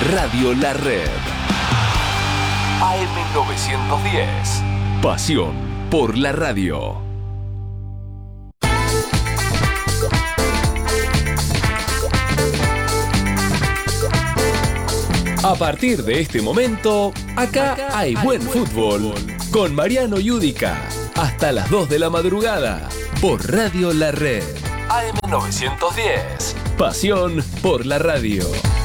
Radio La Red. AM910. Pasión por la radio. A partir de este momento, acá hay buen fútbol. Con Mariano Yudica. Hasta las 2 de la madrugada. Por Radio La Red. AM910. Pasión por la radio.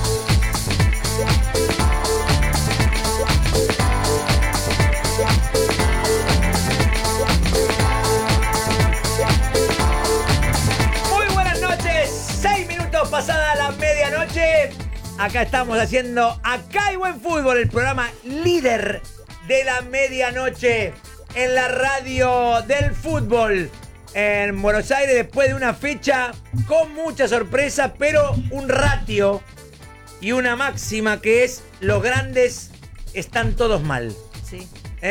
Muy buenas noches. 6 minutos pasada la medianoche. Acá estamos haciendo Acá hay buen fútbol, el programa líder de la medianoche en la radio del fútbol en Buenos Aires, después de una fecha con mucha sorpresa, pero un ratio y una máxima que es: los grandes están todos mal. Sí.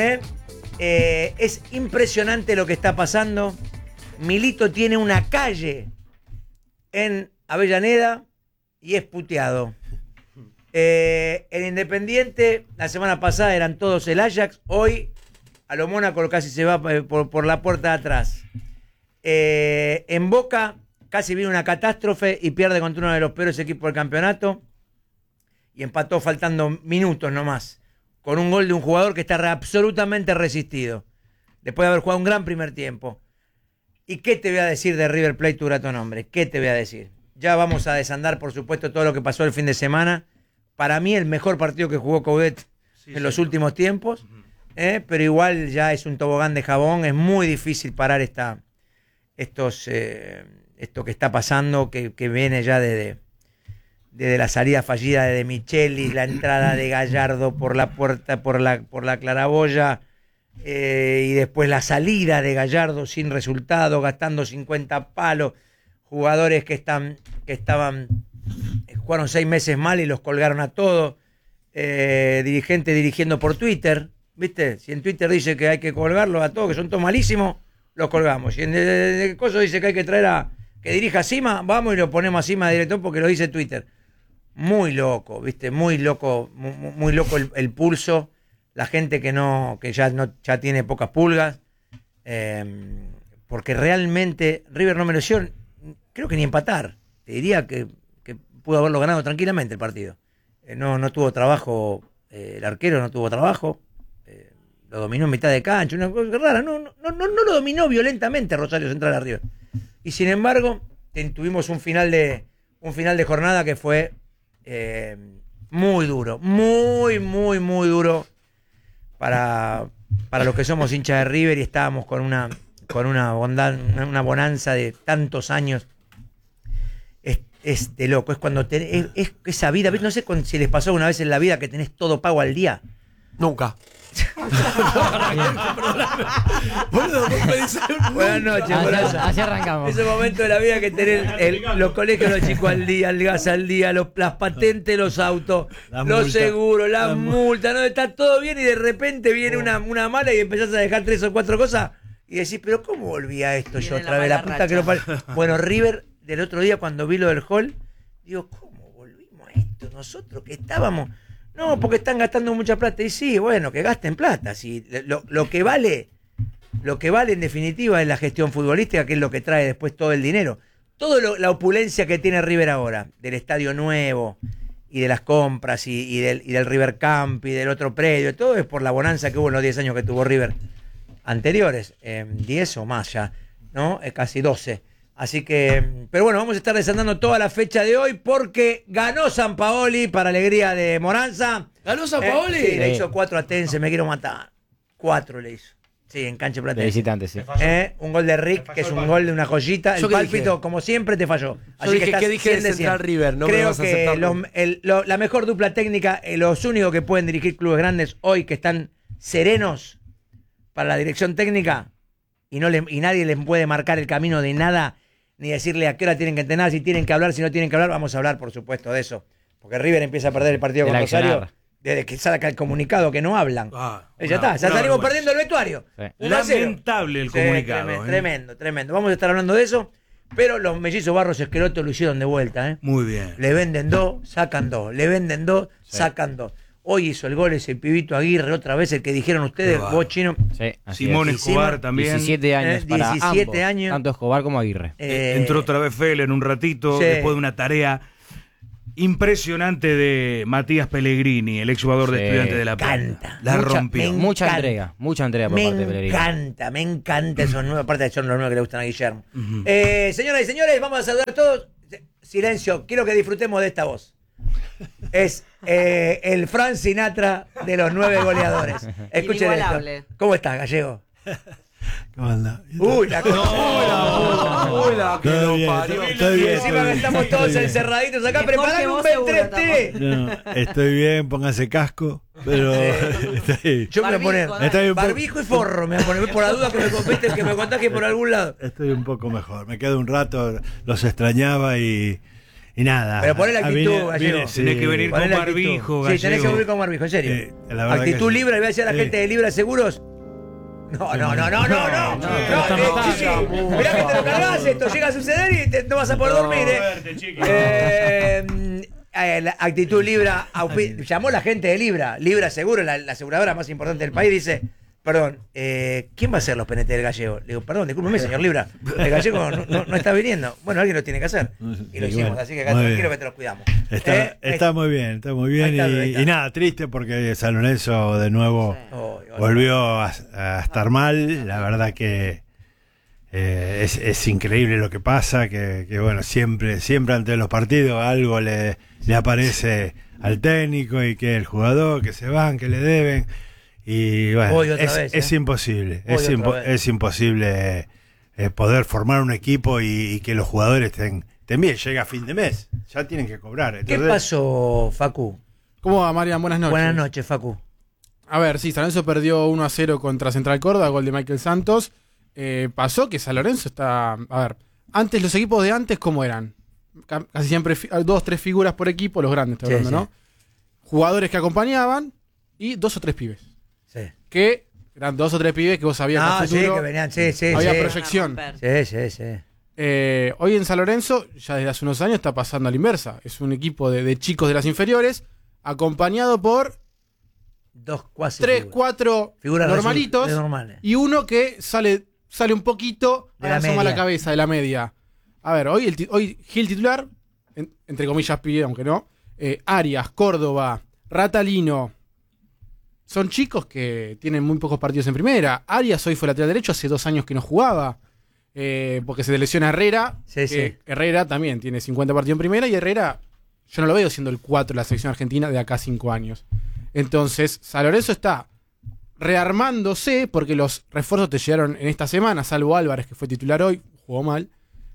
Es impresionante lo que está pasando. Milito tiene una calle en Avellaneda y es puteado. El Independiente, la semana pasada eran todos el Ajax, hoy a lo Mónaco casi se va por la puerta de atrás. En Boca casi viene una catástrofe y pierde contra uno de los peores equipos del campeonato y empató faltando minutos nomás, con un gol de un jugador que está absolutamente resistido, después de haber jugado un gran primer tiempo. ¿Y qué te voy a decir de River Plate, tu grato nombre? ¿Qué te voy a decir? Ya vamos a desandar, por supuesto, todo lo que pasó el fin de semana. Para mí, el mejor partido que jugó Coudet en los últimos tiempos. Pero igual ya es un tobogán de jabón. Es muy difícil parar esto que está pasando, que viene ya desde la salida fallida de Michelis, la entrada de Gallardo por la puerta, por la claraboya, y después la salida de Gallardo sin resultado, gastando 50 palos, jugadores que jugaron 6 meses mal y los colgaron a todos, dirigentes dirigiendo por Twitter, ¿viste? Si en Twitter dice que hay que colgarlos a todos, que son todos malísimos, los colgamos. Si en el coso dice que hay que traer que dirija a Sima, vamos y lo ponemos a Sima directo porque lo dice Twitter. Muy loco, ¿viste? Muy loco el pulso. La gente que ya tiene pocas pulgas. Porque realmente River no mereció, creo que ni empatar. Te diría que pudo haberlo ganado tranquilamente el partido. No tuvo trabajo, el arquero no tuvo trabajo. Lo dominó en mitad de cancha, una cosa rara. No lo dominó violentamente Rosario Central arriba. Y sin embargo, tuvimos un final de jornada que fue muy duro, muy duro para los que somos hinchas de River y estábamos con una bonanza de tantos años. Es de loco, es cuando es esa vida, no sé si les pasó una vez en la vida que tenés todo pago al día. Nunca. Buenas noches, así arrancamos. Ese momento de la vida que tenés los colegios, los chicos al día, el gas al día, las patentes, los autos, los seguros, las multas, no está todo bien y de repente viene una mala y empezás a dejar 3 o 4 cosas y decís, pero ¿cómo volví a esto yo otra vez? La puta que lo parió. Bueno, River, del otro día cuando vi lo del Hall, digo, ¿cómo volvimos a esto? Nosotros que estábamos... No, porque están gastando mucha plata. Y sí, bueno, que gasten plata. Si lo que vale en definitiva es la gestión futbolística, que es lo que trae después todo el dinero. Toda la opulencia que tiene River ahora, del estadio nuevo, y de las compras, y del River Camp, y del otro predio, todo es por la bonanza que hubo en los 10 años que tuvo River anteriores. 10 o más ya, ¿no? Casi 12. Así que, pero bueno, vamos a estar desandando toda la fecha de hoy porque ganó Sampaoli para alegría de Moranza. ¿Ganó Sampaoli? Sí, le hizo 4 a Tense, me quiero matar. 4 le hizo. Sí, en cancha platense. De visitante, sí. Un gol de Rick, que es un gol de una joyita. El pálpito, como siempre, te falló. Así que ¿qué dije de Central River? No creo que la mejor dupla técnica, los únicos que pueden dirigir clubes grandes hoy que están serenos para la dirección técnica y nadie les puede marcar el camino de nada, ni decirle a qué hora tienen que entrenar, si tienen que hablar, si no tienen que hablar. Vamos a hablar, por supuesto, de eso. Porque River empieza a perder el partido con Rosario desde que saca el comunicado, que no hablan. Ya salimos perdiendo el vestuario. Sí. Lamentable el comunicado. Tremendo. Vamos a estar hablando de eso. Pero los mellizos Barros Esqueloto lo hicieron de vuelta, ¿eh? Muy bien. Le venden 2, sacan 2. Le venden 2, sacan 2. Hoy hizo el gol ese pibito Aguirre, otra vez el que dijeron ustedes, vos Chino. Sí, Simón Escobar también. 17 años para 17 ambos, años. tanto Escobar como Aguirre. Entró otra vez Fell en un ratito, Sí. después de una tarea impresionante de Matías Pellegrini, el exjugador de Sí. Estudiantes de La Plata. Canta. La Mucha- rompió. me Mucha encanta. entrega por parte de Pellegrini. Me encanta esos nuevos, aparte de son los nuevos que le gustan a Guillermo. Señoras y señores, vamos a saludar a todos. Silencio, quiero que disfrutemos de esta voz. Es el Frank Sinatra de los 9 goleadores. Escuchen Inigualable. esto. ¿Cómo estás, Gallego? ¿Cómo anda? Uy, la cosa. Hola, que Todo lo bien, parió. estoy Y bien, encima estoy que bien. estamos todos Estoy bien. encerraditos acá, Mejor que preparando un vos seguro, B3T. No, estoy bien, pónganse casco, pero Yo me voy a poner Barbijo, Está bien, barbijo y forro, me voy a poner por la duda que me contagie por algún lado. estoy un poco mejor. Me quedo un rato, los extrañaba y nada. Pero poné la actitud, Vine- Gallego. sí. Tenés que venir Poné con la actitud. barbijo, Sí, tenés que Gallego. venir con barbijo, en serio. Sí, la verdad Actitud que sí. libre, le voy a decir a la Sí. gente de Libra Seguros. No, chiqui. Mirá que te lo cargas, esto llega a suceder y no vas a poder dormir, la actitud Libra, llamó la gente de Libra, Libra Seguro, la aseguradora más importante del país, dice, perdón, ¿quién va a hacer los PNT del Gallego? Le digo, perdón, discúlpeme, señor Libra, el Gallego no está viniendo. Bueno, alguien lo tiene que hacer. Y lo Y hicimos, bueno, así que acá muy tranquilo bien. que te los cuidamos. Está muy bien, Ahí está. y nada, triste porque San Lorenzo de nuevo volvió a estar mal. La verdad que es increíble lo que pasa, que bueno, siempre antes de los partidos algo le aparece al técnico y que el jugador, que se van, que le deben. Y bueno, Hoy otra vez, es imposible, Hoy otra vez. es imposible poder formar un equipo y que los jugadores estén bien. Llega a fin de mes, ya tienen que cobrar. ¿Qué Entonces, pasó, Facu? ¿Cómo va, Marian? Buenas noches. Buenas noches, Facu. A ver, sí, San Lorenzo perdió 1-0 contra Central Córdoba, gol de Michael Santos. Pasó que San Lorenzo está... A ver, antes los equipos de antes, ¿cómo eran? Casi siempre 2 o 3 figuras por equipo, los grandes, estoy hablando, Sí, ¿no? Jugadores que acompañaban y 2 o 3 pibes. Sí. Que eran 2 o 3 pibes que vos sabías que a Sí, futuro que venían, sí. había sí. proyección. Sí. Hoy en San Lorenzo, ya desde hace unos años, está pasando a la inversa. Es un equipo de chicos de las inferiores, acompañado por 2 cuasi 3, figuras. 4 Figuras normalitos de normales. y uno que sale un poquito De a la asoma la media. cabeza de la media. A ver, hoy Gil titular, entre comillas pibe, aunque no, Arias, Córdoba, Ratalino, son chicos que tienen muy pocos partidos en primera. Arias hoy fue lateral derecho, hace 2 años que no jugaba, porque se le lesiona Herrera, Sí, que sí. Herrera también tiene 50 partidos en primera y Herrera, yo no lo veo siendo el 4 de la selección argentina de acá a 5 años. Entonces, San Lorenzo está rearmándose porque los refuerzos te llegaron en esta semana, salvo Álvarez, que fue titular hoy, jugó mal.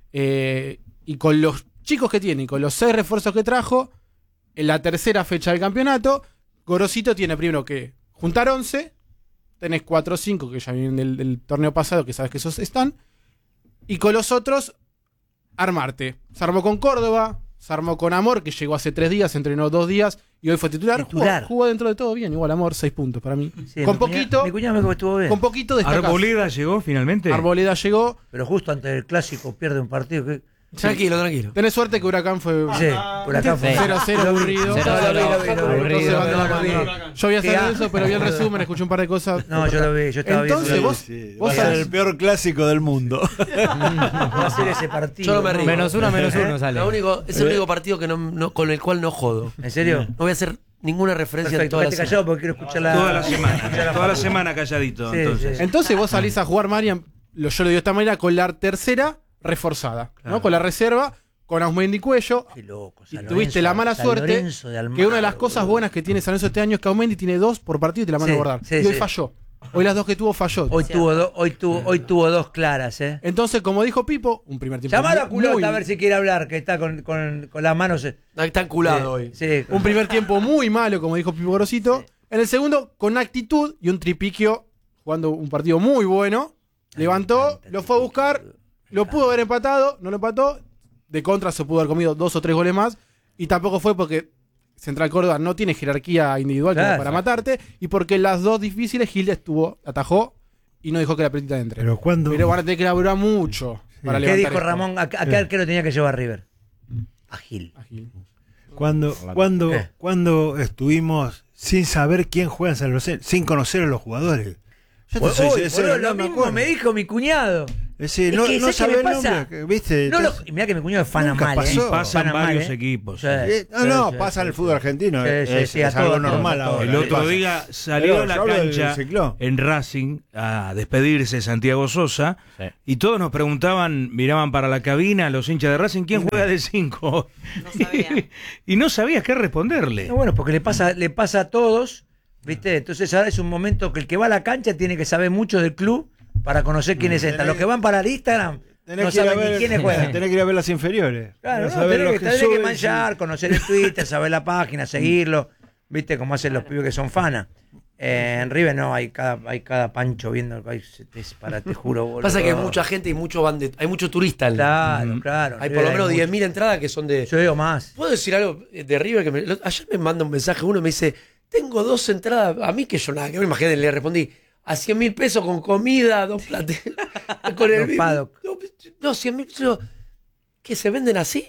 Y con los chicos que tiene y con los 6 refuerzos que trajo, en la tercera fecha del campeonato, Gorosito tiene primero que juntar 11, tenés 4 o 5 que ya vienen del torneo pasado, que sabes que esos están, y con los otros, armarte. Se armó con Córdoba, se armó con Amor, que llegó hace 3 días, entrenó 2 días, y hoy fue titular. Jugó dentro de todo bien, igual Amor, 6 puntos para mí. Sí, con mi poquito, cuñado me dijo que estuvo bien. con poquito destacás. ¿Arboleda llegó finalmente? Arboleda llegó. Pero justo antes del clásico pierde un partido. Tranquilo. Tenés suerte que Huracán fue Sí, por acá fue. 0-0 aburrido. 0-0 aburrido. Yo voy a hacer Qué eso, pero vi el resumen, escuché un par de cosas. No, yo lo vi, yo estaba Entonces viendo. vos va a ser sabés- el peor clásico del mundo. Va a ser ese partido. Yo no me río. -1 sale. Es el único partido que con el cual no jodo. ¿En serio? No voy a hacer ninguna referencia en Perfecto, toda la quédate semana. callado porque quiero escuchar la... Toda la semana. escuchar Toda la Facu. semana calladito, Sí, entonces. sí. Entonces vos salís a jugar, Marian, yo lo digo de esta manera, con la tercera reforzada, ¿no? Con la reserva, con Ausmendi Cuello. Qué loco. Y San tuviste Lorenzo- la mala San suerte Lorenzo de Almagro, que una de las cosas boludo. buenas que tiene San Lorenzo este año es que Ausmendi tiene 2 por partido y te la manda Sí, a guardar. sí, y hoy sí. falló. Hoy las 2 que tuvo falló. Hoy tuvo 2 claras, ¿eh? Entonces, como dijo Pipo, un primer tiempo Llamalo a muy- Culota a ver si quiere hablar, que está con las manos... Está enculado hoy. Sí, Un primer tiempo muy malo, como dijo Pipo Gorosito. En el segundo, con actitud y un tripiquio, jugando un partido muy bueno. Levantó, lo fue a buscar, lo pudo haber empatado, no lo empató. De contra se pudo haber comido 2 o 3 goles más. Y tampoco fue porque Central Córdoba no tiene jerarquía individual como Claro. para matarte. Y porque las 2 difíciles, Gilde atajó y no dejó que la pelotita entre. Pero cuando. Pero van a tener que laburar mucho. Para ¿Qué levantar dijo esto. Ramón? ¿A qué arquero tenía que llevar River? A Gil. Agil. Cuando estuvimos sin saber quién juega en San Lorenzo, sin conocer a los jugadores. Yo te soy Uy, sincero, boludo, no lo me mismo acuerdo. me dijo mi cuñado. Sí, Es no que, no ¿sabes qué me sabe el pasa? nombre, ¿viste? No, Entonces, mirá que mi cuñado es fan Nunca mal, pasó. Y pasan Fan mal, varios equipos. Sí, no, sí, pasa sí, en el sí. fútbol argentino. Sí, es sí, a es algo todos, normal a todos. ahora. El otro pasa. día salió Pero a la yo hablo del cancha ciclón. en Racing a despedirse Santiago Sosa Sí. y todos nos preguntaban, miraban para la cabina los hinchas de Racing, ¿quién juega de 5? No sabía. Y no sabías qué responderle. No, bueno, porque le pasa a todos, ¿viste? Entonces ahora es un momento que el que va a la cancha tiene que saber mucho del club para conocer quiénes entran. Los que van para el Instagram no saben ni quiénes juegan. Tenés que ir a ver las inferiores. Claro, Para no, saber tenés los que suben, manchar, conocer el Twitter, saber la página, seguirlo, ¿viste? Como hacen los pibes que son fanas. En River no, hay cada pancho viendo, te juro, boludo. Pasa que hay mucha gente y hay mucho turista. Claro, claro. Hay por lo menos mucho. 10.000 entradas que son de... Yo digo más. ¿Puedo decir algo de River? Ayer me manda un mensaje uno y me dice, tengo 2 entradas, a mí que yo nada, que me imagínate, le respondí, a 100.000 pesos con comida, 2 platos, con el... Los paddock. No, 100.000 pesos, ¿que se venden así?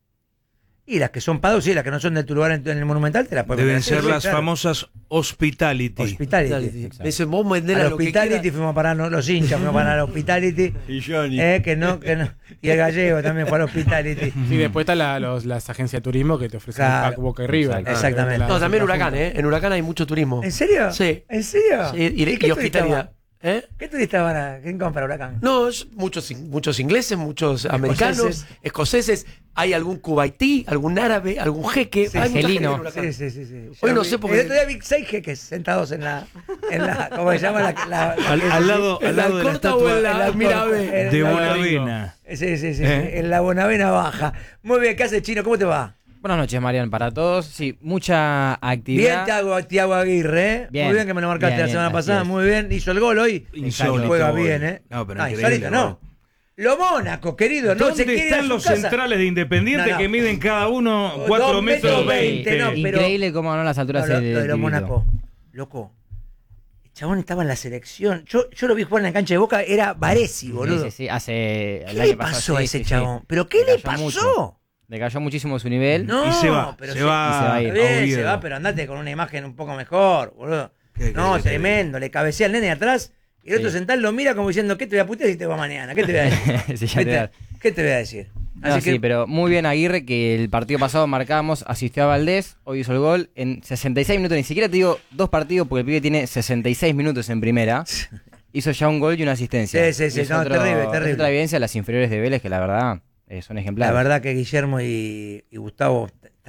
Y las que son pagos, sí, las que no son de tu lugar en el Monumental, te las puedes Deben vender. ser Sí, las claro. famosas hospitality. Hospitality. Me dice, vos vendés Al lo que Hospitality quieras. fuimos a parar los hinchas, fuimos a parar al Hospitality. Y Johnny. Que no. Y el gallego también fue al Hospitality. Sí, después están las agencias de turismo que te ofrecen Claro. el pack Boca y River. Exactamente. No, también Huracán, ¿eh? En Huracán hay mucho turismo. ¿En serio? Sí. ¿En serio? Sí, y qué turista hospitalidad. va? ¿Eh? ¿Qué turista van a... ¿Quién compra Huracán? No, muchos ingleses, muchos americanos, escoceses, hay algún cubaití, algún árabe, algún jeque. Sí, hay mucha gente en argelino. Huracán. Sí. Hoy Yo no vi- sé por qué- El otro día vi 6 jeques sentados en la ¿cómo se llama? Al lado ¿En la de la corta o en estatua la Mirabe? de Bonavena. Sí. En la Bonavena Baja. Muy bien, ¿qué hace Chino? ¿Cómo te va? Buenas noches, Marian, para todos. Sí, mucha Bien, actividad. Thiago Aguirre, ¿eh? Bien, Muy bien que me lo marcaste bien, la semana así pasada, es. muy bien. Hizo el gol hoy. Insólito Juega gol. bien, ¿eh? No, pero insólito increíble no. gol. Lo Mónaco, querido, no se ¿Dónde quiere ir a están su los casa. centrales de Independiente No. que miden cada uno 4 2 metros metros 20? 20, no, pero- Increíble cómo ganó las alturas No, lo del de lo individuo. Mónaco. Loco. El chabón estaba en la selección. Yo lo vi jugar en la cancha de Boca, era Varesi, boludo. Sí, hace ¿Qué el le año pasó pasado, a sí, ese sí, chabón? sí. ¿Pero qué le Decayó mucho. pasó? Decayó muchísimo su nivel. No, Y se va, pero se sí. va, y se va a ir. Está bien, Oviedo. se va, pero andate con una imagen un poco mejor, boludo. ¿Qué No, querés que te tremendo. Le cabecea al nene atrás y el otro Sí. central lo mira como diciendo, ¿qué te voy a putear si te va mañana? ¿Qué te voy a decir? Sí, ya te da. ¿Qué te voy a decir? No, sí, pero muy bien Aguirre, que el partido pasado marcábamos, asistió a Valdés, hoy hizo el gol en 66 minutos, ni siquiera te digo 2 partidos porque el pibe tiene 66 minutos en primera, hizo ya un gol y una asistencia. Sí, Y es no, terrible. es otra evidencia de las inferiores de Vélez que la verdad son La ejemplares. verdad que Guillermo y Gustavo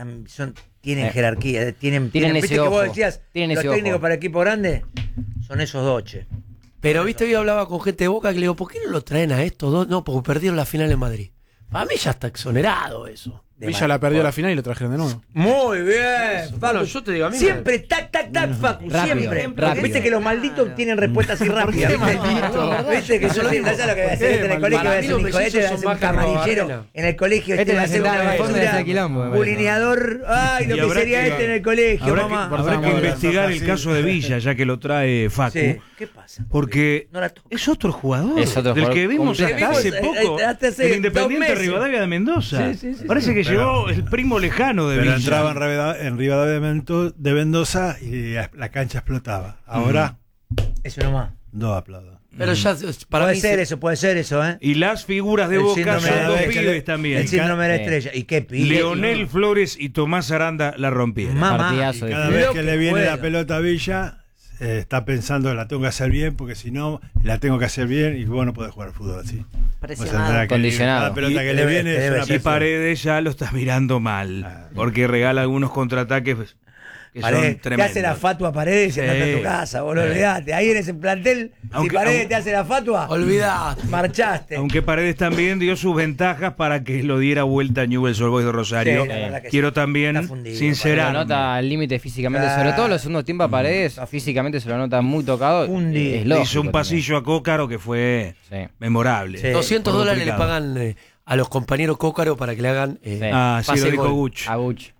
tienen jerarquía, tienen ese viste que vos ojo, decías, tienen los ese técnicos ojo. para equipo grande son esos dos, che. Pero, viste, hoy hablaba con gente de Boca que le digo, ¿por qué no lo traen a estos dos? No, porque perdieron la final en Madrid. Para mí ya está exonerado eso. Villa la perdió la final y lo trajeron de nuevo. Muy bien, Bueno, Facu. yo te digo, a mí Siempre, tac, Facu, Rápido, siempre. rápido. Viste que los malditos tienen respuestas así rápidas. ¿Viste? maldito? Viste que yo sé, no sé lo que voy a hacer en el colegio, voy a Para mí hacer los un hijo, este va a mellizos ser son un más que camarillero. Arena. En el colegio Este va a me ser una sentaba en el fondo de basura. ese quilombo, me parece. Bulineador, ay, lo Y que habrá sería que- este en el colegio, Habrá mamá. que Vamos a investigar el así. caso de Villa, ya que lo trae Facu. Sí. ¿Qué pasa? Porque No la toca. es otro jugador. Es otro del jugador que vimos completo. hasta hace poco. Hasta hace El Independiente 2 meses. Rivadavia de Mendoza. Sí, Parece que Pero- llegó el primo lejano de Pero Villa. entraba en Rivadavia de Mendoza y la cancha explotaba. Ahora, Eso nomás. dos aplaudo. Pero ya, para Puede mí... ser eso, puede ser eso, ¿eh? Y las figuras de El Boca síndrome son de la dos estrella. pibes también. El síndrome de la Sí. estrella. ¿Y qué pibe? Leonel Flores y Tomás Aranda la rompieron. Mamá. Partidazo Y de cada fútbol. vez Lo que que le viene pueda. la pelota a Villa, está pensando la tengo que hacer bien, porque si no, la tengo que hacer bien y vos no podés jugar al fútbol así. Presionado. Vos tendrás que- Condicionado. Cada pelota Y- que le viene es debe una ser. Y presión. Paredes ya lo está mirando mal. Porque regala algunos contraataques que son Paredes, te tremendos. hace la fatua Paredes y andate a tu casa, boludo. Olvidate. Ahí en ese plantel, Aunque- si Paredes aunque- te hace la fatua, Olvidate. marchaste. Aunque Paredes también dio sus ventajas para que lo diera vuelta a Newell's Old Boys de Rosario. Sí, la verdad que Quiero sí. también Está fundido, Se sincerarme. lo nota al límite físicamente, Claro. sobre todo los segundos tiempos a Paredes, físicamente se lo nota muy tocado. Fundido. Es Le lógico hizo un pasillo a Cócaro que fue también. Sí. memorable. Sí. 200 Por dólares le duplicado. pagan a los compañeros Cócaro para que le hagan Sí. Ah, sí, pase lo dijo gol. Guch. Aguch.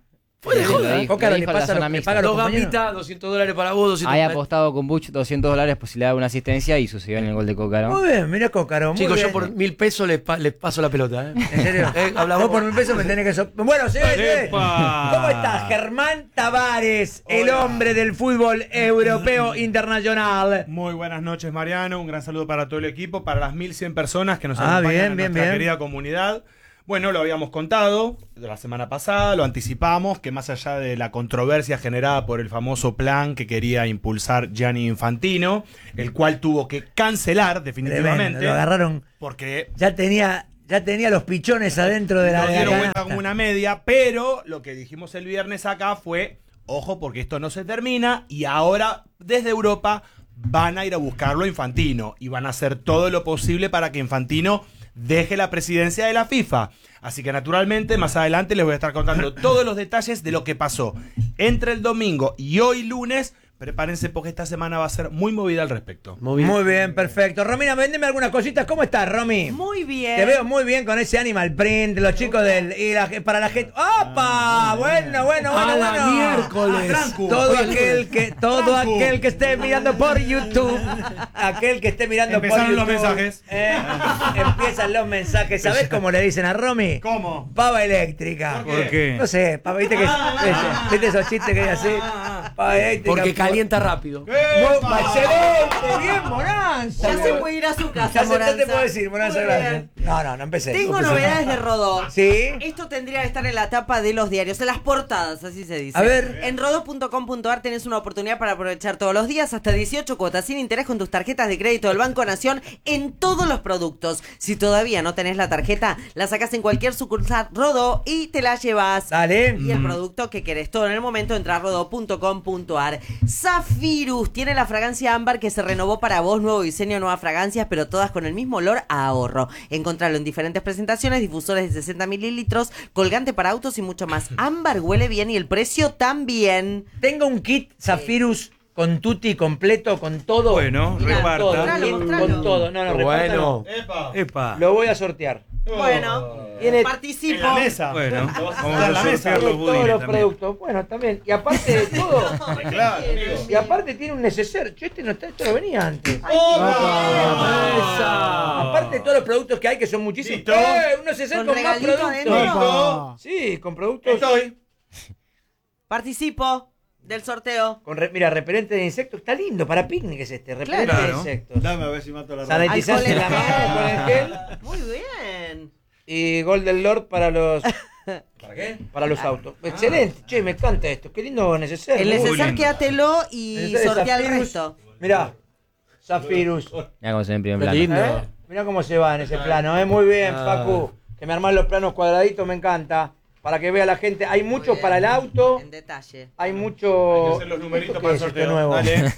Puede Lo joder. dijo, Cócaro lo le dijo en la pasa zona lo que mixta. paga los Dos compañeros. gambitas, $200 para vos, 200 Había para... apostado con Buch $200 por si le daba una asistencia y sucedió en el gol de Cócaro. Muy bien, mira Cócaro. Muy Chicos, bien. yo por $1000 les paso la pelota, ¿eh? ¿En serio? Hablamos. Vos por $1000 me tenés que... Bueno, señores, ¡Epa! ¿cómo está Germán Tavares, el hombre del fútbol europeo internacional? Muy buenas noches, Mariano. Un gran saludo para todo el equipo, para las 1100 personas que nos Ah, acompañan bien, en bien, nuestra bien. querida comunidad. Bueno, lo habíamos contado la semana pasada, lo anticipamos, que más allá de la controversia generada por el famoso plan que quería impulsar Gianni Infantino, el cual tuvo que cancelar definitivamente, Tremendo, lo agarraron. porque Ya tenía los pichones adentro de la nos dieron canasta. vuelta como una media, pero lo que dijimos el viernes acá fue, ojo, porque esto no se termina y ahora desde Europa van a ir a buscarlo a Infantino y van a hacer todo lo posible para que Infantino deje la presidencia de la FIFA. Así que naturalmente más adelante les voy a estar contando todos los detalles de lo que pasó entre el domingo y hoy lunes. Prepárense porque esta semana va a ser muy movida al respecto. Muy bien, perfecto. Romina, véndeme algunas cositas. ¿Cómo estás, Romy? Muy bien. Te veo muy bien con ese animal print, los chicos del... Y para la gente... ¡Opa! Bueno. miércoles. Todo aquel que esté mirando por YouTube, aquel que esté mirando Empezaron por YouTube... los mensajes. Empiezan los mensajes. ¿Sabés cómo le dicen a Romy? ¿Cómo? Pava eléctrica. ¿Por qué? No sé, pava, viste que... ¿Viste esos chistes que hay así? Pava eléctrica. Porque calienta rápido. ¡Excelente! ¡Bien, Bonanza! Ya se puede ir a su casa, Ya te Moranza. puedo decir, Bonanza, Muy gracias. bien. No empecé. Tengo No empecé. novedades de Rodó. ¿Sí? Esto tendría que estar en la tapa de los diarios, en las portadas, así se dice. A ver. En rodó.com.ar tenés una oportunidad para aprovechar todos los días hasta 18 cuotas sin interés con tus tarjetas de crédito del Banco Nación en todos los productos. Si todavía no tenés la tarjeta, la sacás en cualquier sucursal Rodó y te la llevas. Dale. Y el producto que querés todo en el momento, entra a rodó.com.ar. Zafirus tiene la fragancia ámbar que se renovó para vos, nuevo diseño, nuevas fragancias, pero todas con el mismo olor a ahorro. Encontralo en diferentes presentaciones, difusores de 60 mililitros, colgante para autos y mucho más. Ámbar huele bien y el precio también. Tengo un kit Zafirus con tutti completo, con todo. Bueno, Mirá, reparta. todo, Mostralo, bien, mostralo. con todo. No, Bueno. repártalo. Epa. Lo voy a sortear. Bueno, Tiene participo. En la mesa. Bueno, vamos en la a mesa. sortear los todos budines los también. productos. Bueno, también. Y aparte de todo. Claro, amigo. Y aparte tiene un neceser. Che, esto no venía antes. Aparte de todos los productos que hay, que son muchísimos. Listo. Un neceser ¿Con con más regalito productos. adentro? Sí, con productos. Estoy. Participo del sorteo. Mira, repelente de insectos. Está lindo para picnic es este. Repelente Claro. de insectos. Dame a ver si mato la Sanitizante en la mano con el gel. Muy bien. Y Golden Lord para los... ¿Para qué? Para los autos. Excelente. Che, me encanta esto. Qué lindo neceser. El Muy neceser, lindo. quédatelo y Neceser de sortea el Zafirus. resto. Mirá. Zafirus. Mirá cómo se ve en primer Qué plano. lindo. Mirá cómo se va en ese plano. Muy bien, Ah. Facu. Que me arman los planos cuadraditos, me encanta. Para que vea la gente. Hay mucho Muy bien. para el auto. En detalle. Hay mucho... Hay que hacer los numeritos ¿Esto para qué el es este sorteo. nuevo?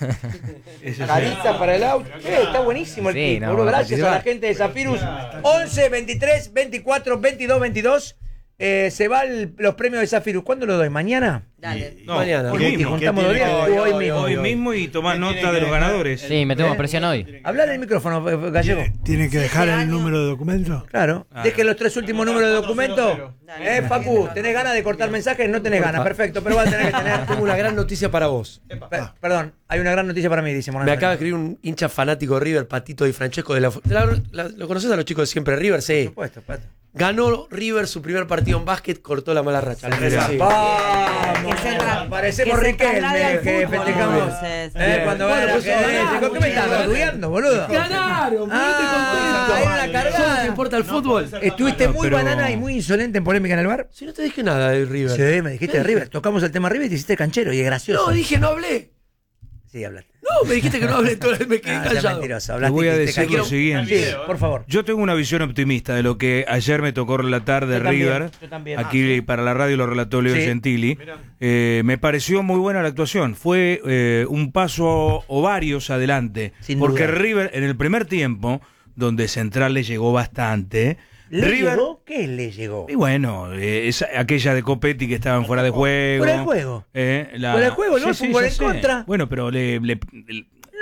Dale. Carita para el auto. Está buenísimo el Sí, kit. no, boludo. Gracias a la participar. gente de Zafirus. 11, 23, 24, 22, 22. Se va los premios de Zafirus. ¿Cuándo lo doy? ¿Mañana? Dale. No, Mañana. hoy Y mismo. juntamos los días. Hoy mismo. Hoy mismo y tomar ¿Qué nota tiene de que los dejar? ganadores. Sí, metemos presión hoy. Habla del micrófono, Gallego. ¿Tiene que dejar Este el año- número de documento? Claro. Deje los 3 últimos números de documento. Dale. Facu, ¿tenés ganas de cortar mensajes? No tenés ganas. Perfecto, pero vas a tener que tener. Tengo una gran noticia para vos. Perdón, hay una gran noticia para mí, dice Morán. Me acaba de escribir un hincha fanático de River, Patito Di Francesco. ¿Lo conoces a los chicos de siempre River? Por Sí. supuesto, Pato. Ganó River su primer partido en básquet, cortó la mala racha. Sí. Vamos, Que se tra- parecemos que se Riquelme, traslade al que fútbol, festejamos. entonces. Cuando Bueno, gana pues la ajedrez. ganaron, ¿Por qué me estás verdugueando, boludo? ¡Ganaron! Ah, hay una cargada. ¿Solo te importa el fútbol? Estuviste muy pero- banana y muy insolente en polémica en el bar. Si no te dije nada de River. Sí, me dijiste de River. Tocamos el tema River y te hiciste canchero y es gracioso. No, dije, no hablé. Sí, hablaste. No, me dijiste que no hablé, entonces me quedé Ah, seas callado. mentiroso. Te Hablaste voy a y te decir cayeron. lo siguiente. Sí, por favor. Yo tengo una visión optimista de lo que ayer me tocó relatar de Yo también, River. yo también. Aquí para la radio lo relató Leo Sí. Gentili. Me pareció muy buena la actuación. Fue un paso o varios adelante. Sin porque duda. River en el primer tiempo, donde Central le llegó bastante. ¿Le River, llegó? ¿Qué le llegó? y bueno, aquella de Copetti que estaban fuera de juego. Fuera de juego. Fuera Fuera de juego, ¿no? Fue un gol en contra. Bueno, pero Lo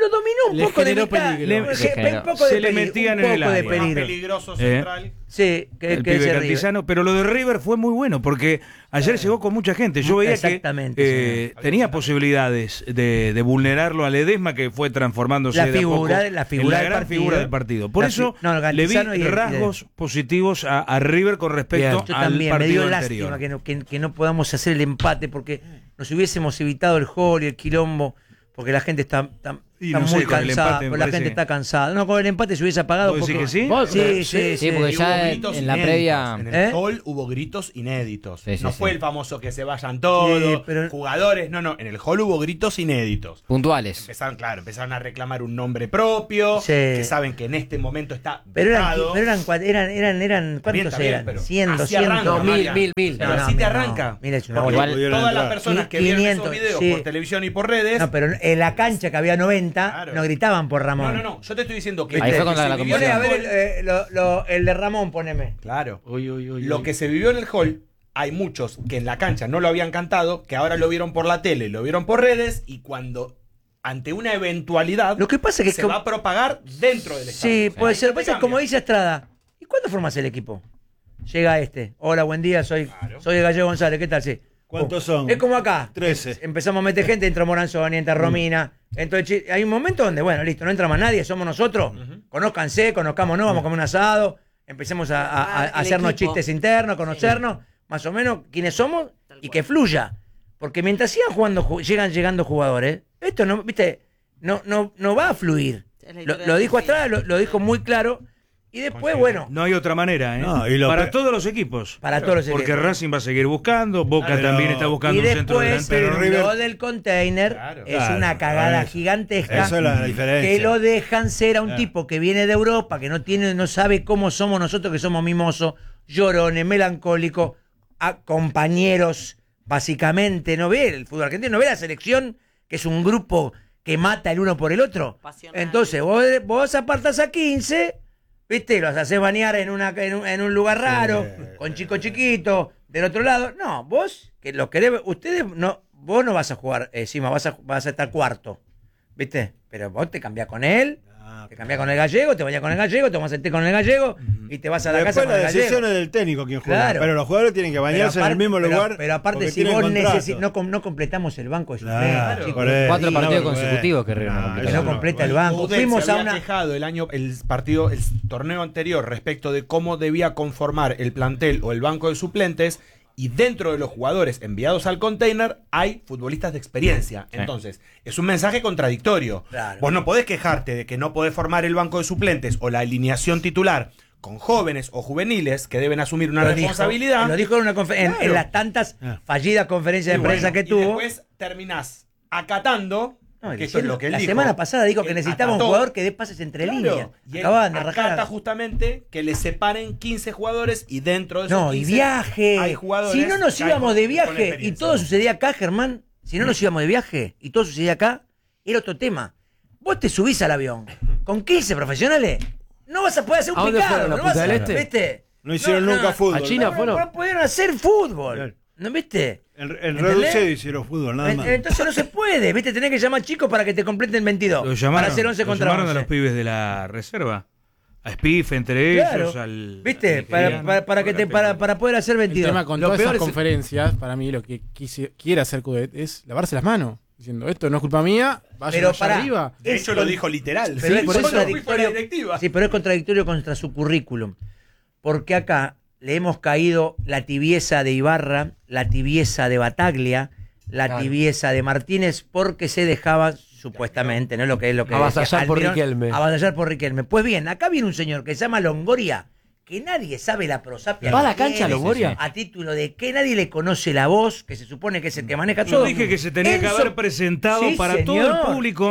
lo dominó un Le poco de generó mitad. peligro. Un poco de Se le peligro, metían un en el poco de área. Más peligro. peligroso central. Sí, el que pibe ese Cantizano, pero lo de River fue muy bueno porque ayer llegó con mucha gente. Yo veía que Exactamente, tenía posibilidades de vulnerarlo a Ledesma, que fue transformándose La de a figura- poco la figura en del gran partido. figura del partido. Por La eso fi- no, le vi Cantizano y el- rasgos positivos a River con respecto Yo al también, me partido dio anterior. lástima que no podamos hacer el empate porque nos hubiésemos evitado el gol y el quilombo, porque la gente está Y está no sé, muy con el cansada, empate me porque la parece- gente está cansada. No, con el empate se hubiese apagado. ¿Vos decís porque- que sí? ¿Vos Sí, creés? sí, Sí, porque Y ya hubo en gritos la inéditos. previa. En el ¿Eh? hall hubo gritos inéditos. Sí, sí, no sí. fue el famoso que se vayan todos, Sí, pero- jugadores. No. En el hall hubo gritos inéditos. Puntuales. Empezaron a reclamar un nombre propio. Sí. Que saben que en este momento está Pero vetado. eran ¿cuántos Está bien, eran? pero 100, así 200. arranca, No, María. mil. Pero No, así te no, arranca. mira, es una Porque barbaridad. todas las entrar. personas que vieron 500, esos videos sí. por televisión y por redes. No, pero en la cancha que había 90, Claro. no gritaban por Ramón. No. Yo te estoy diciendo que. Ahí fue lo contra que la se vivió en Poné a convocatoria. ver el de Ramón, poneme. Claro. Uy. Lo que se vivió en el hall, hay muchos que en la cancha no lo habían cantado, que ahora lo vieron por la tele, lo vieron por redes, y cuando ante una eventualidad Lo que pasa es que se va a propagar dentro del estadio. Sí, puede ser. Ahí Lo que te pasa es como cambia. dice Estrada. ¿Y cuándo formas el equipo? Llega este. Hola, buen día, soy el Gallego González. ¿Qué tal? Sí. ¿Cuántos son? Es como acá. 13. Empezamos a meter gente, entra Moranzoni, entra Romina. Entonces, hay un momento donde, bueno, listo, no entra más nadie, somos nosotros. Conózcanse, conozcámonos, vamos a comer un asado. Empecemos a El hacernos equipo. chistes internos, conocernos, más o menos quiénes somos y que fluya. Porque mientras sigan jugando, llegan llegando jugadores, esto no, viste, no va a fluir. Es la Lo historia dijo de Messi. atrás, lo dijo muy claro. Y después, bueno, No hay otra manera, ¿eh? No, y lo para pe- todos los equipos. para todos los Porque equipos. Racing va a seguir buscando, Boca Pero- también está buscando Y un centro después, delantero. River- lo del container Claro. es Claro, una cagada eso. gigantesca. Eso es la diferencia. Que lo dejan ser a un Claro. tipo que viene de Europa, que no sabe cómo somos nosotros, que somos mimosos, llorones, melancólicos, compañeros, básicamente. ¿No ve el fútbol argentino? ¿No ve la selección, que es un grupo que mata el uno por el otro? Pasional. Entonces, vos apartás a 15, ¿viste? Los haces bañar en un lugar raro, con chicos chiquitos, del otro lado. No, vos, que lo querés, ustedes, no, vos no vas a jugar encima, vas a estar cuarto, ¿viste? Pero vos te cambiás con él, te cambiás con el gallego, te bañás con el gallego, te vas a sentir con el gallego y te vas a la Después casa con la el gallego. decisión es del técnico quien juega. Claro. Pero los jugadores tienen que bañarse en el mismo lugar. Pero aparte, porque si tienen vos contrato. no completamos el banco de Claro, suplentes, chicos. por eso. 4 partidos No, consecutivos que River no no, completa. Que eso no completa el banco. Udel Fuimos se a había una. quejado el torneo anterior respecto de cómo debía conformar el plantel o el banco de suplentes, y dentro de los jugadores enviados al container hay futbolistas de experiencia. Sí. Entonces, es un mensaje contradictorio. Claro. Vos no podés quejarte de que no podés formar el banco de suplentes o la alineación titular con jóvenes o juveniles que deben asumir una Lo dijo- responsabilidad. Lo dijo en, en Claro. las tantas Ah. fallidas conferencias de Y prensa bueno, que y tuvo. después terminás acatando, No, que eso es lo que él la dijo. semana pasada dijo que Él necesitaba un acató. jugador que dé pases entre Claro, líneas. y él Acababan de acata rajar. justamente que le separen 15 jugadores y dentro de esos No, y 15 viaje. hay jugadores Si no nos que hay íbamos de con viaje y experiencia. todo sucedía acá, Germán, si no nos íbamos de viaje y todo sucedía acá, era otro tema. Vos te subís al avión con 15 profesionales, no vas a poder hacer un ¿A dónde picado. fueron? ¿A No vas Punta a, del Este? ¿viste? No hicieron nunca fútbol. ¿A China fueron? No pudieron hacer fútbol. Claro. ¿No viste? En ¿Entendés? reducido hicieron fútbol, nada más. Entonces no se puede, ¿viste? Tenés que llamar chicos para que te completen 22. Lo llamaron, para hacer 11 lo contra llamaron 11. a los pibes de la reserva. A Spiff entre Claro. ellos, al. ¿Viste? al Para, nigeriano. para poder hacer El 22. tema con Lo todas peor esas es- conferencias, para mí lo que quiere hacer Coudet es lavarse las manos. Diciendo, esto no es culpa mía, vayan Pero allá pará. arriba. De Es hecho lo con- dijo literal. Pero Sí, es por eso contradictorio. directiva. Sí, pero es contradictorio contra su currículum. Porque acá le hemos caído la tibieza de Ibarra, la tibieza de Bataglia, la tibieza de Martínez, porque se dejaba, supuestamente, no es lo que Avasallar decía por Almirón, Riquelme. Avasallar por Riquelme. Pues bien, acá viene un señor que se llama Longoria, que nadie sabe la prosapia. ¿Va a que la cancha tiene, Longoria? A título de que nadie le conoce la voz, que se supone que es el que maneja Yo todo. dije que se tenía que haber presentado para todo el público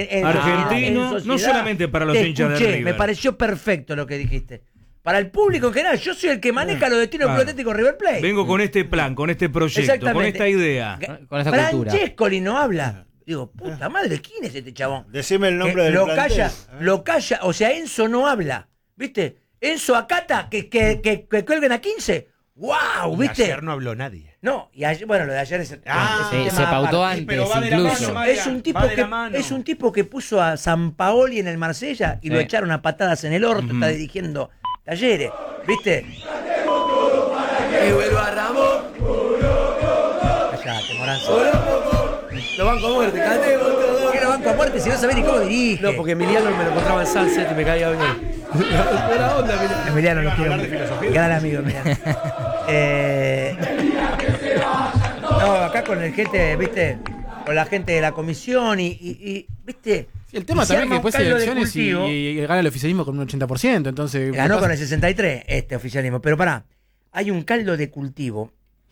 argentino, no solamente para los Te hinchas de escuché, River. Me pareció perfecto lo que dijiste. Para el público en general, yo soy el que maneja los destinos Claro. hipotéticos River Plate. Vengo con este plan, con este proyecto, con Exactamente. esta idea. Con esa cultura. Francescoli no habla. Digo, puta madre, ¿quién es este chabón? Decime el nombre Que del lo plantel. calla, o sea, Enzo no habla, ¿viste? Enzo acata que cuelguen a 15. ¡Wow! Y ¿Viste? ayer no habló nadie. No, y ayer, bueno, lo de ayer es el Sí, tema se pautó aparte. antes, pero va de la incluso. mano, Es un tipo va de que la mano. es un tipo que puso a Sampaoli en el Marsella y Sí. lo echaron a patadas en el orto, está dirigiendo Talleres, ¿viste? Que vuelva Ramón. Callate, Moranza. Lo banco a muerte, cantemos todos. ¿Qué lo banco a muerte si no sabés ni cómo dirige? No, porque Emiliano me lo encontraba en Sunset y me caía bien. Buena onda, Emiliano. Emiliano lo quiero mucho. Gran amigo, Emiliano. No, acá con el gente, ¿viste? Con la gente de la comisión y ¿viste? Sí, el tema Y se también arma que después un hay caldo de elecciones cultivo. y gana el oficialismo con un 80%, entonces... Ganó ¿qué con pasa? el 63 este oficialismo. Pero pará, hay un caldo de cultivo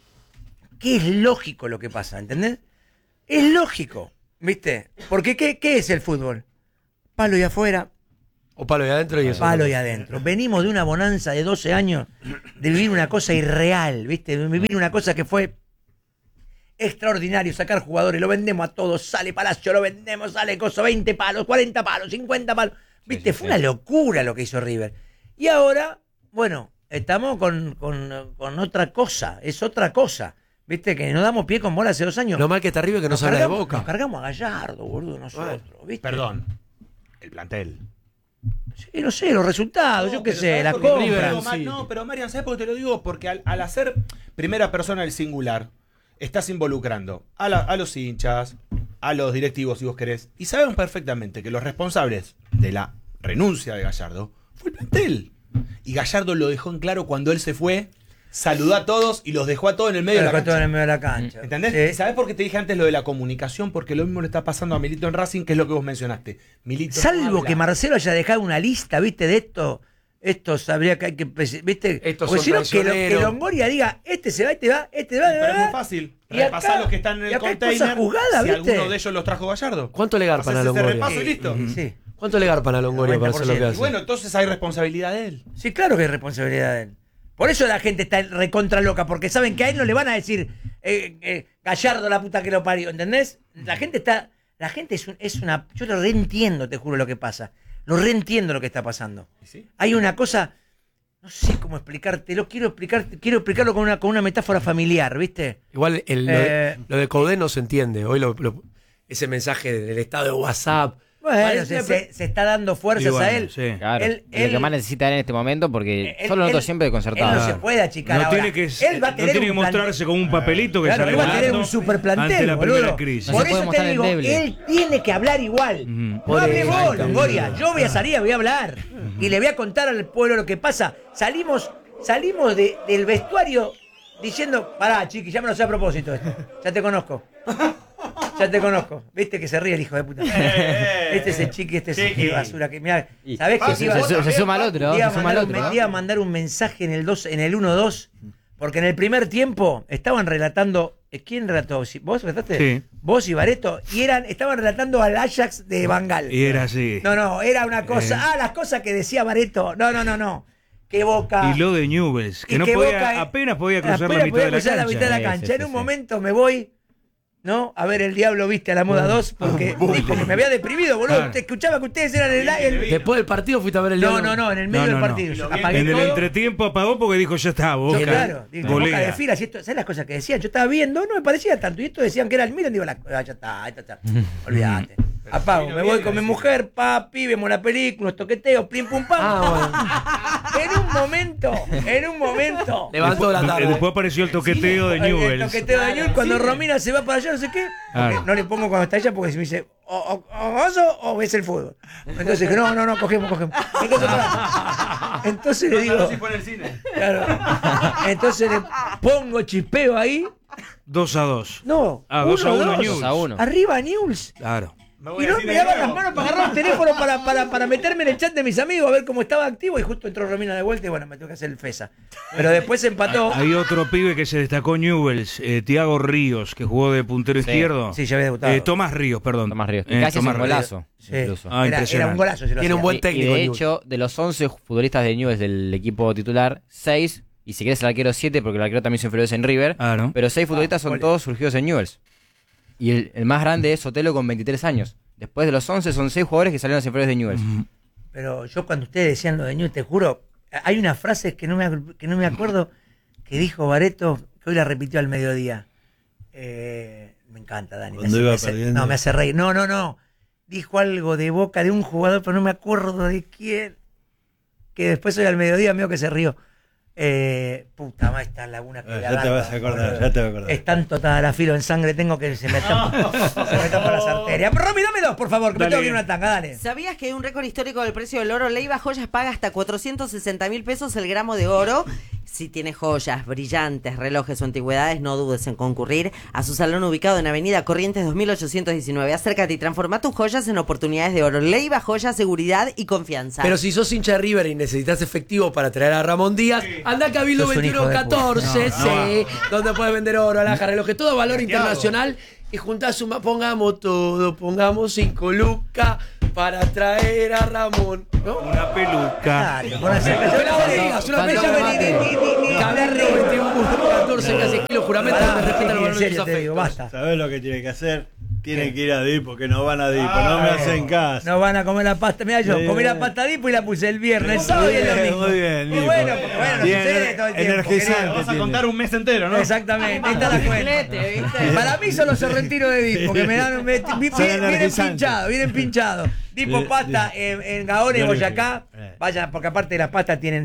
que es lógico lo que pasa, ¿entendés? Es lógico, ¿viste? Porque ¿qué es el fútbol? Palo y afuera, O palo y adentro y eso. palo y adentro. Venimos de una bonanza de 12 años de vivir una cosa irreal, ¿viste? De vivir una cosa que fue extraordinario, sacar jugadores, lo vendemos a todos, sale Palacio, lo vendemos, sale Coso, 20 palos, 40 palos, 50 palos. ¿Viste? Fue una locura lo que hizo River. Y ahora, bueno, estamos con otra cosa, es otra cosa. ¿Viste? Que no damos pie con bola hace 2 años. Lo mal que está arriba es que no se habla de Boca. Nos cargamos a Gallardo, boludo, nosotros, ¿viste? Perdón. El plantel. Sí, no sé, los resultados, No, yo qué pero sé, ¿sabés la por qué te lo compra. digo, sí. No, pero Marian, ¿sabes por qué te lo digo? Porque al hacer primera persona el singular, estás involucrando a los hinchas, a los directivos, si vos querés, y saben perfectamente que los responsables de la renuncia de Gallardo fue el plantel. Y Gallardo lo dejó en claro cuando él se fue, saludó a todos y los dejó a todos en el medio de la Todo cancha. en el medio de la cancha. ¿Entendés? Sí. ¿Y sabés por qué te dije antes lo de la comunicación? Porque lo mismo le está pasando a Milito en Racing, que es lo que vos mencionaste. Milito no Salvo habla. que Marcelo haya dejado una lista, ¿viste? De estos habría que hay que, ¿viste? Estos Porque son si no, que traicioneros. Longoria diga, este se va, este va, este va, Pero es muy fácil. Y acá- Repasá los que están en y el acá hay container. cosas juzgadas, si ¿viste? alguno de ellos los trajo Gallardo. ¿Cuánto le garpan a Hacés ese Longoria? repaso y listo. Sí. ¿Cuánto le garpan a Longoria para hacer lo que 90%. Y hace? bueno, entonces hay responsabilidad de él. Sí, claro que es responsabilidad de él. Por eso la gente está recontra loca, porque saben que a él no le van a decir Gallardo la puta que lo parió, ¿entendés? La gente es una... Yo lo reentiendo, te juro lo que pasa. Lo reentiendo lo que está pasando. ¿Sí? Hay una cosa, no sé cómo explicártelo, quiero explicarlo con una metáfora familiar, ¿viste? Igual lo de Coudet no se entiende. Hoy ese mensaje del estado de WhatsApp. Bueno, Parece se está dando fuerzas Y bueno, a él. sí. Claro, Él- es lo que más necesita él en este momento porque Él- yo lo noto él- siempre Él desconcertado. no se puede achicar No ahora. tiene que, Él va a no tener tiene que un plan- mostrarse como un papelito que Claro, sale él va a tener volando un super plantel, ante la boludo. primera crisis. No Por se puede eso te mostrar digo, endeble. él tiene que hablar igual. No Por hable eso. vos, Longoria. Yo voy a salir, voy a hablar. Y le voy a contar al pueblo lo que pasa. Salimos del vestuario diciendo, pará, chiqui, ya me lo sé a propósito esto. Ya te conozco. Ya te conozco. Viste que se ríe el hijo de puta. Este es el chiqui, este es Chiqui. el basura. Que, mirá, Y- ¿sabés que se suma al otro, te iba a se suma al mandar, otro. te iba a mandar un mensaje en el 1-2? Porque en el primer tiempo estaban relatando. ¿Quién relató? ¿Vos relataste? Sí. Vos y Bareto. Y estaban relatando al Ajax de Bangal. Y era así. No, era una cosa. Las cosas que decía Bareto. No. Que Boca. Y lo de Newell's, que no que podía, Boca- apenas podía cruzar apenas la mitad podía de la cruzar cancha. mitad de la Sí, cancha. sí, En sí, un sí. momento me voy, ¿no? A ver el Diablo Viste a la Moda 2, porque me había deprimido, boludo. Claro. Te escuchaba que ustedes eran el... Después del partido fuiste a ver el No, Diablo. en el medio No, del no. partido. Yo En apagué En el todo. entretiempo apagó porque dijo, ya está, Boca. Yo, claro, digo, golea. Boca de filas y esto, ¿sabes las cosas que decían? Yo estaba viendo, no me parecía tanto. Y esto decían que era el Milan, digo, ya está. Olvídate. Apago, me voy con mi mujer, papi, vemos la película, unos toqueteos, plim pum pam. En un momento. Levantó la tarde. Después apareció el toqueteo de El Newell's. toqueteo de Newell's, cuando Romina se va para allá, no sé qué. Claro. Porque no le pongo cuando está allá porque se me dice, o oso o ves el fútbol. Entonces dije, no, cogemos. Entonces le digo, Si fue en el cine. claro. Entonces le pongo chispeo ahí. 2-2. No, 2-1 Newell's. 2-1. Arriba Newell's. Claro. Y no me daban las manos para agarrar el teléfono para meterme en el chat de mis amigos a ver cómo estaba activo. Y justo entró Romina de vuelta y bueno, me tengo que hacer el FESA. Pero después empató. Hay otro pibe que se destacó en Newell's, Tiago Ríos, que jugó de puntero izquierdo. Sí, ya había debutado. Tomás Ríos, perdón. Tomás Ríos. Que casi hace Tomás un Ríos. golazo. Sí. Incluso. Ah, Era impresionante. un golazo. si lo Tiene un hacía. buen Y técnico. de Newell's. hecho, de los 11 futbolistas de Newell's del equipo titular, 6, y si querés el arquero 7, porque el arquero también hizo inferiores en River, Claro. pero 6 futbolistas son ole. todos surgidos en Newell's. Y el más grande es Sotelo con 23 años. Después de los 11 son 6 jugadores que salieron a las inferiores de Newell's. Pero yo cuando ustedes decían lo de Newell's, te juro, hay una frase que no me acuerdo que dijo Bareto, que hoy la repitió al mediodía. Me encanta, Dani. Cuando iba perdiendo. No, me hace reír. No. Dijo algo de Boca de un jugador, pero no me acuerdo de quién. Que después hoy al mediodía medio que se rió. Puta madre, esta laguna que Ya te vas a acordar, ya te vas a acordar. Es tanto Tadalafilo en sangre, tengo que se me tapa las arterias. Romy, dame dos, por favor, que me tengo que ir a una tanga, dale. ¿Sabías que hay un récord histórico del precio del oro? Leiva Joyas paga hasta 460.000 pesos el gramo de oro. Si tienes joyas, brillantes, relojes o antigüedades, no dudes en concurrir a su salón ubicado en Avenida Corrientes 2819. Acércate y transforma tus joyas en oportunidades de oro. Leiva Joyas, seguridad y confianza. Pero si sos hincha de River y necesitas efectivo para traer a Ramón Díaz, anda a Cabildo Sos un hijo de 2114, puta. donde puedes vender oro, alhajas, relojes, todo valor internacional. Y juntás pongamos todo, pongamos 5 lucas para traer a Ramón. ¿No? Una peluca. Claro, con la cerveza. Pero no digas, una ni hablar de 14, casi kilos, juramento, me respetan los en serio valores te digo, basta. ¿Sabés lo que tiene que hacer? Tiene que ir a Dipo, que no van a Dipo, no me hacen caso. No van a comer la pasta. Mira, yo comí la pasta Dipo y la puse el viernes, el sábado y el domingo. Muy bien, Muy Dipo. bueno, porque bueno, Bien, sucede todo el tiempo. energizante. querido. Vas a contar un mes entero, ¿no? Exactamente, ahí está la cuenta. Para mí son los sorrentinos de Dipo, que me dan, vienen pinchados. Dipo pasta en Gaona y Boyacá. Vayan, porque aparte las pastas tienen